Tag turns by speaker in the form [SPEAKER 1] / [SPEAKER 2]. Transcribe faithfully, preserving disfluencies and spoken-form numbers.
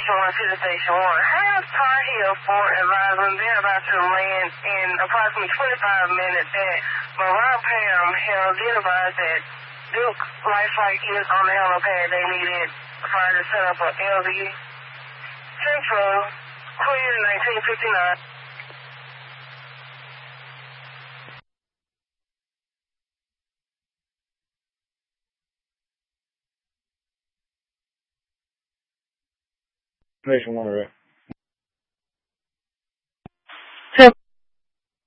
[SPEAKER 1] Station one, to the Station one. Have Tar Heel Fort advised when they're about to land in approximately twenty-five minutes that Mariah Pam held did advise that Duke Life Flight is on the helipad. They needed fire to set up a L V Central, clear nineteen fifty-nine.
[SPEAKER 2] Station one, right?